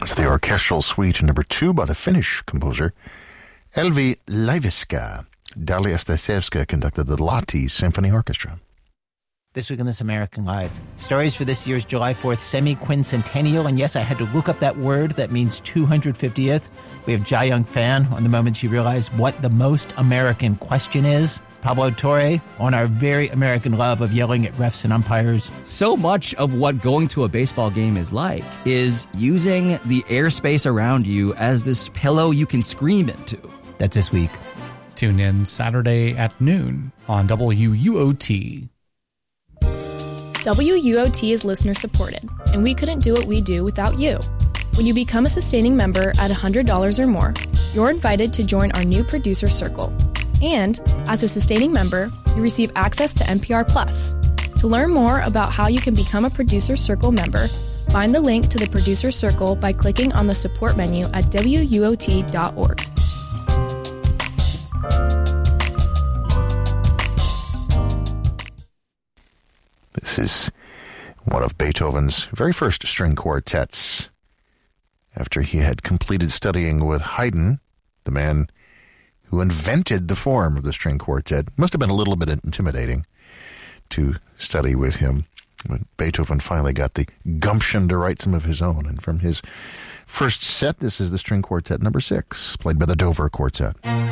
It's the orchestral suite number 2 by the Finnish composer Elvi Laiviska. Dalia Stasevska conducted the Lahti Symphony Orchestra. This week on This American Life, stories for this year's July 4th semi-quincentennial. And yes, I had to look up that word that means 250th. We have Jai Young Fan on the moment she realized what the most American question is. Pablo Torre on our very American love of yelling at refs and umpires. So much of what going to a baseball game is like is using the airspace around you as this pillow you can scream into. That's this week. Tune in Saturday at noon on WUOT. WUOT is listener-supported, and we couldn't do what we do without you. When you become a sustaining member at $100 or more, you're invited to join our new producer circle. And, as a sustaining member, you receive access to NPR Plus. To learn more about how you can become a Producer Circle member, find the link to the Producer Circle by clicking on the support menu at WUOT.org. This is one of Beethoven's very first string quartets. After he had completed studying with Haydn, the man who invented the form of the string quartet, must have been a little bit intimidating to study with him. But Beethoven finally got the gumption to write some of his own. And from his first set, this is the string quartet number 6, played by the Dover Quartet.